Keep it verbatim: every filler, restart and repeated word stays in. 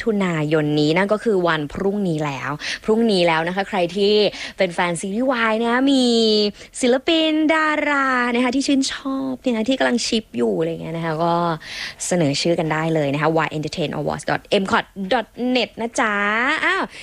ถุนายนนี้นั่นก็คือวันพรุ่งนี้แล้วพรุ่งนี้แล้วนะคะใครที่เป็นแฟนซีรีส์วายนะมีศิลปินดารานะคะที่ชื่นชอบเนี่ยที่กำลังชิปอยู่อะไรเงี้ยนะคะก็เสนอชื่อกันได้เลยนะคะ วาย เอ็น เตอร์ เทน อวอร์ด ดอท เอ็ม ซี โอ ที ดอท เน็ต นะจ๊ะอ้าว